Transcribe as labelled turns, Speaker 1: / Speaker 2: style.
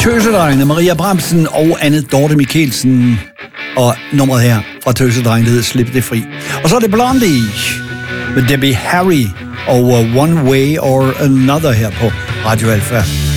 Speaker 1: Tøsedrengene, Maria Bramsen og Anne Dorte Mikkelsen. Og nummeret her fra Tøsedrengene hedder Slip det fri. Og så er det Blondie med Debbie Harry og One Way or Another her på Radio Alpha.